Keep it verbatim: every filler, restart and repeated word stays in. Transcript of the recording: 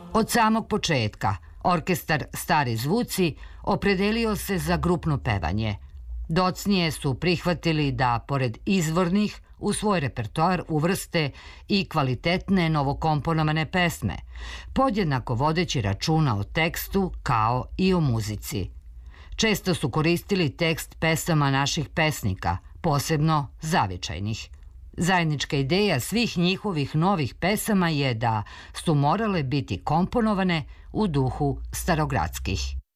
Od samog početka, orkestar Stari zvuci opredelio se za grupno pevanje. Docnije su prihvatili da, pored izvornih, u svoj repertoar uvrste i kvalitetne novokomponovane pesme, podjednako vodeći računa o tekstu kao i o muzici. Često su koristili tekst pesama naših pesnika, posebno zavičajnih. Zajednička ideja svih njihovih novih pesama je da su morale biti komponovane u duhu starogradskih.